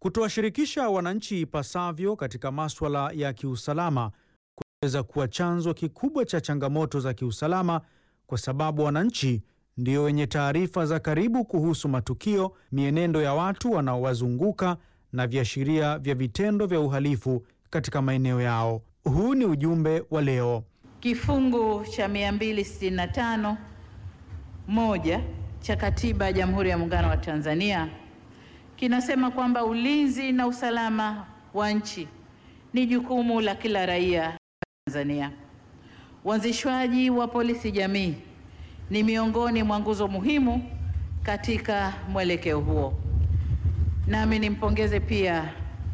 Kutowashirikisha wananchi ipasavyo katika masuala ya kiusalama kunaweza kuwa chanzo kikubwa cha changamoto za kiusalama, kwa sababu wananchi ndio wenye taarifa za karibu kuhusu matukio, mienendo ya watu wanaowazunguka na viashiria vya vitendo vya uhalifu katika maeneo yao. Huu ni ujumbe wa leo. Kifungu cha 265 moja cha Katiba ya Jamhuri ya Muungano wa Tanzania kinasema kwamba ulinzi na usalama wa nchi ni jukumu la kila raia wa Tanzania. Uanzishwaji wa polisi jamii ni miongoni mwa nguzo muhimu katika mwelekeo huo. Nami nimpongeze pia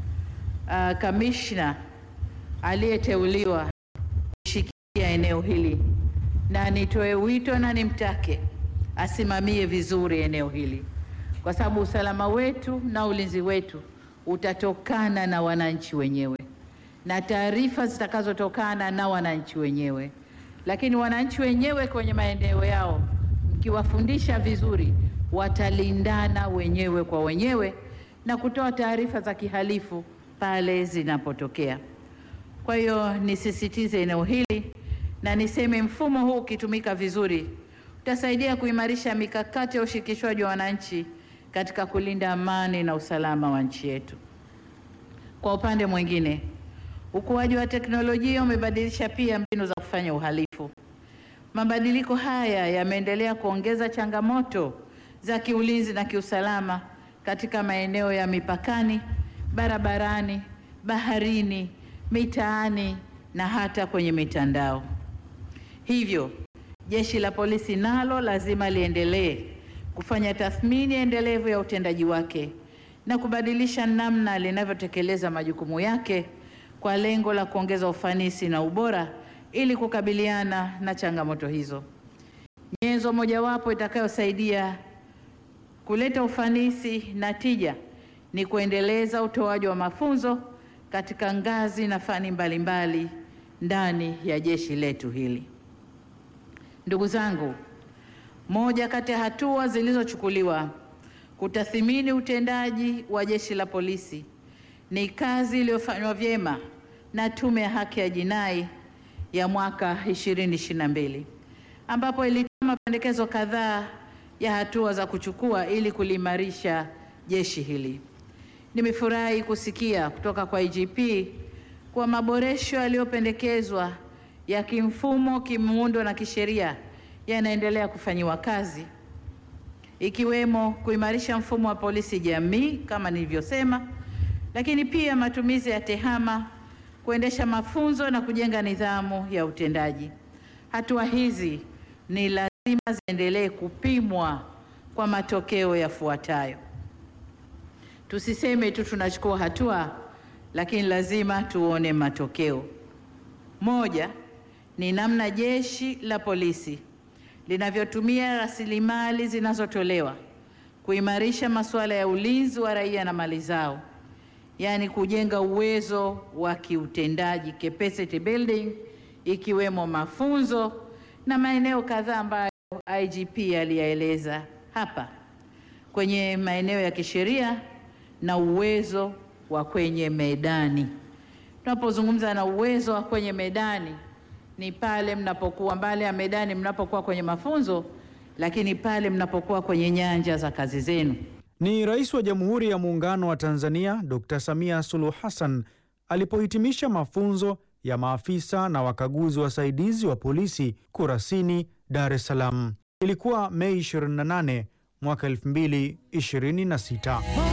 kamishna aliyeteuliwa kushikilia eneo hili, na nitoe wito na nimtake asimamie vizuri eneo hili, kwa sababu usalama wetu na ulinzi wetu utatokana na wananchi wenyewe na taarifa zitakazotokana na wananchi wenyewe. Lakini wananchi wenyewe kwenye maeneo yao, mkiwafundisha vizuri, watalindana wenyewe kwa wenyewe na kutoa taarifa za kihalifu pale zinapotokea. Kwa hiyo nisisitize eneo hili na niseme mfumo huu ukitumika vizuri utasaidia kuimarisha mikakati ya ushirikishwaji wa wananchi katika kulinda amani na usalama wa nchi yetu. Kwa upande mwingine, ukuaji wa teknolojia umebadilisha pia mbinu za kufanya uhalifu. Mabadiliko haya yameendelea kuongeza changamoto za kiulinzi na kiusalama katika maeneo ya mipakani, barabarani, baharini, mitaani na hata kwenye mitandao. Hivyo, Jeshi la Polisi nalo lazima liendelee kufanya tathmini endelevu ya utendaji wake na kubadilisha namna linavyotekeleza majukumu yake kwa lengo la kuongeza ufanisi na ubora ili kukabiliana na changamoto hizo. Nyenzo mojawapo itakayosaidia kuleta ufanisi na tija ni kuendeleza utoaji wa mafunzo katika ngazi na fani mbalimbali ndani ya jeshi letu hili. Ndugu zangu, moja kati ya hatua zilizochukuliwa kutathmini utendaji wa Jeshi la Polisi ni kazi iliyofanywa vyema na Tume ya Haki ya Jinai ya mwaka 2022, ambapo ilitoa mapendekezo kadhaa ya hatua za kuchukua ili kuliimarisha jeshi hili. Nimefurahi kusikia kutoka kwa IGP kwa maboresho yaliyopendekezwa ya kimfumo, kimuundo na kisheria yanaendelea kufanyiwa kazi, ikiwemo kuimarisha mfumo wa polisi jamii kama nilivyosema, lakini pia matumizi ya tehama, kuendesha mafunzo na kujenga nidhamu ya utendaji. Hatua hizi ni lazima ziendelee kupimwa kwa matokeo yafuatayo. Tusiseme tu tunachukua hatua, lakini lazima tuone matokeo. Moja ni namna Jeshi la Polisi linavyotumia rasilimali zinazotolewa kuimarisha masuala ya ulinzi wa raia na mali zao, yaani kujenga uwezo wa kiutendaji, capacity building, ikiwemo mafunzo na maeneo kadhaa ambayo IGP aliyaeleza hapa, kwenye maeneo ya kisheria na uwezo wa kwenye medani. Tunapozungumza na uwezo wa kwenye medani ni pale mnapokuwa mbali ya medani, mnapokuwa kwenye mafunzo, lakini pale mnapokuwa kwenye nyanja za kazi zenu. Ni Rais wa Jamhuri ya Muungano wa Tanzania Dr. Samia Suluhu Hassan alipohitimisha mafunzo ya maafisa na wakaguzi wasaidizi wa polisi Kurasini, Dar es Salaam. Ilikuwa Mei 28 mwaka 2026.